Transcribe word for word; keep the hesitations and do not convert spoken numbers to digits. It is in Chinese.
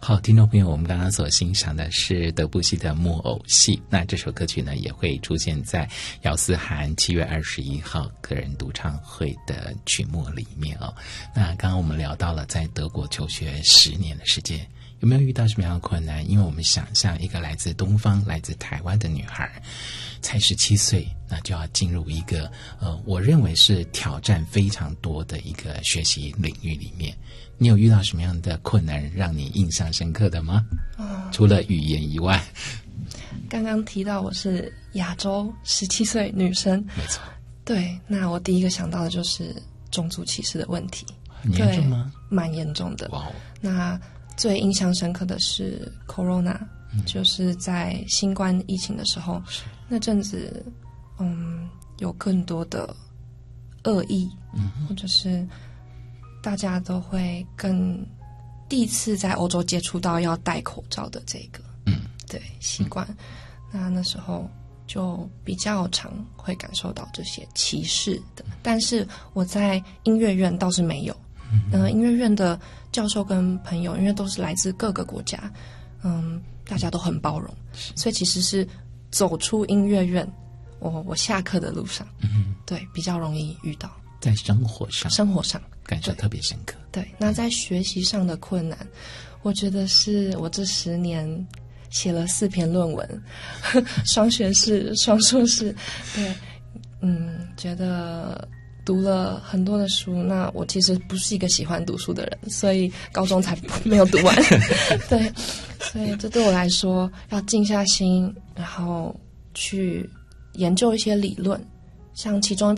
好，听众朋友，我们刚刚所欣赏的是德布西的《木偶戏》，那这首歌曲呢也会出现在姚思涵七月二十一号个人独唱会的曲目里面哦。那刚刚我们聊到了在德国求学十年的时间，有没有遇到什么样的困难？因为我们想象一个来自东方、来自台湾的女孩，才十七岁，那就要进入一个呃，我认为是挑战非常多的一个学习领域里面。你有遇到什么样的困难让你印象深刻的吗？哦、除了语言以外， 刚刚提到我是亚洲十七岁女生， 没错。对， 那我第一个想到的就是种族歧视的问题。 很严重吗？ 蛮严重的。 哇、wow 那最印象深刻的是 Corona，、嗯、就是在新冠疫情的时候，那阵子，嗯，有更多的恶意，嗯，或者是大家都会更第一次在欧洲接触到要戴口罩的这个，嗯，对，习惯、嗯。那那时候就比较常会感受到这些歧视的，但是我在音乐院倒是没有。嗯、呃，音乐院的教授跟朋友，因为都是来自各个国家，嗯，大家都很包容，所以其实是走出音乐院，我我下课的路上，嗯，对，比较容易遇到， 在生活上， 生活上感受特别深刻。 对，那在学习上的困难，我觉得是我这十年写了四篇论文，双学士、双硕士，对，嗯，觉得。读了很多的书，那我其实不是一个喜欢读书的人，所以高中才没有读完。对，所以这对我来说要静下心，然后去研究一些理论，像其中